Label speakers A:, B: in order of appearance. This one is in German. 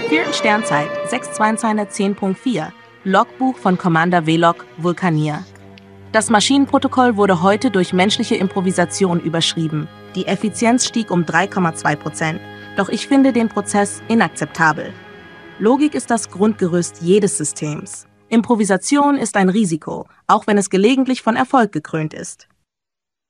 A: Vierten Sternzeit 6210.4 Logbuch von Commander Velok, Vulkanier. Das Maschinenprotokoll wurde heute durch menschliche Improvisation überschrieben. Die Effizienz stieg um 3,2%. Doch ich finde den Prozess inakzeptabel. Logik ist das Grundgerüst jedes Systems. Improvisation ist ein Risiko, auch wenn es gelegentlich von Erfolg gekrönt ist.